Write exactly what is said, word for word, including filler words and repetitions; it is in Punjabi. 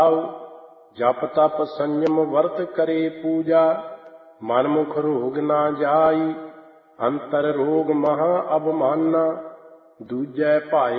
ਜਪ ਤਪ ਸੰਯਮ ਵਰਤ ਕਰੇ ਪੂਜਾ, ਮਨਮੁਖ ਰੋਗ ਨਾ ਜਾਈ, ਅੰਤਰ ਰੋਗ ਮਹਾ ਅਭਮਾਨਾ, ਦੂਜੈ ਭਾਏ